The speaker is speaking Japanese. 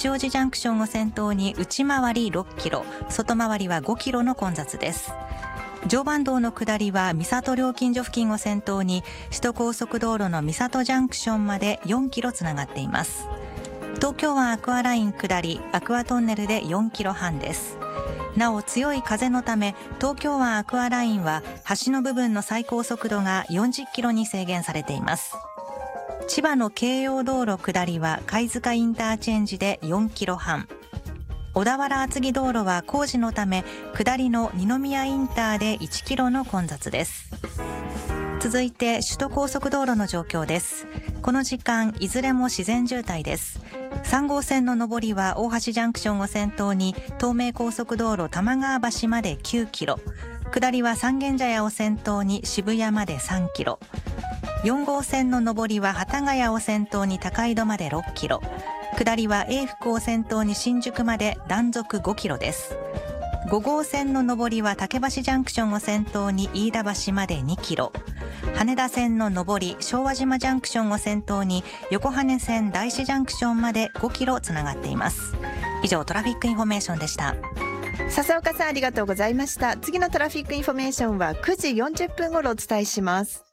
八王子ジャンクションを先頭に内回り6キロ、外回りは5キロの混雑です。常磐道の下りは三郷料金所付近を先頭に首都高速道路の三郷ジャンクションまで4キロつながっています。東京湾アクアライン下りアクアトンネルで4キロ半です。なお強い風のため東京湾アクアラインは橋の部分の最高速度が40キロに制限されています。千葉の京葉道路下りは貝塚インターチェンジで4キロ半、小田原厚木道路は工事のため下りの二宮インターで1キロの混雑です。続いて首都高速道路の状況です。この時間いずれも自然渋滞です。3号線の上りは大橋ジャンクションを先頭に東名高速道路玉川橋まで9キロ、下りは三軒茶屋を先頭に渋谷まで3キロ、4号線の上りは幡ヶ谷を先頭に高井戸まで6キロ、下りは永福を先頭に新宿まで断続5キロです。5号線の上りは竹橋ジャンクションを先頭に飯田橋まで2キロ、羽田線の上り昭和島ジャンクションを先頭に横羽線大師ジャンクションまで5キロつながっています。以上トラフィックインフォメーションでした。 笹岡さんありがとうございました。次のトラフィックインフォメーションは9時40分頃お伝えします。